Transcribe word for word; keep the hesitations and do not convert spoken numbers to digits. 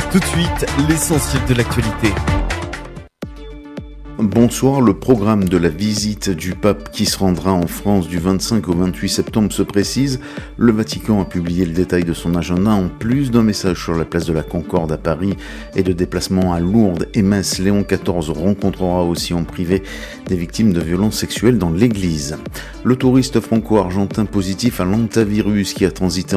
Tout de suite, l'essentiel de l'actualité. Bonsoir, le programme de la visite du pape qui se rendra en France du vingt-cinq au vingt-huit septembre se précise. Le Vatican a publié le détail de son agenda en plus d'un message sur la place de la Concorde à Paris et de déplacements à Lourdes et Metz. Léon quatorze rencontrera aussi en privé des victimes de violences sexuelles dans l'église. Le touriste franco-argentin positif à l'hantavirus qui a transité